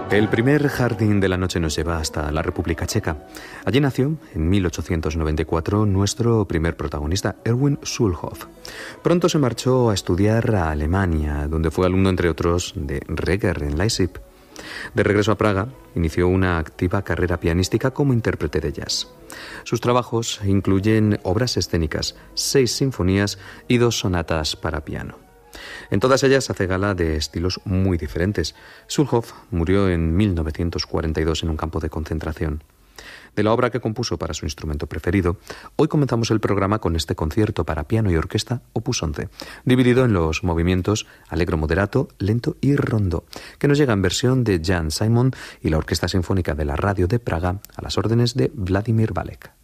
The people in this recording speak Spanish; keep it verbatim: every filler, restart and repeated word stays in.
El primer jardín de la noche nos lleva hasta la República Checa. Allí nació, en mil ochocientos noventa y cuatro, nuestro primer protagonista, Erwin Schulhoff. Pronto se marchó a estudiar a Alemania, donde fue alumno, entre otros, de Reger en Leipzig. De regreso a Praga, inició una activa carrera pianística como intérprete de jazz. Sus trabajos incluyen obras escénicas, seis sinfonías y dos sonatas para piano. En todas ellas hace gala de estilos muy diferentes. Schulhoff murió en mil novecientos cuarenta y dos en un campo de concentración. De la obra que compuso para su instrumento preferido, hoy comenzamos el programa con este concierto para piano y orquesta opus once, dividido en los movimientos allegro moderato, lento y rondó, que nos llega en versión de Jan Simon y la Orquesta Sinfónica de la Radio de Praga a las órdenes de Vladimir Valek.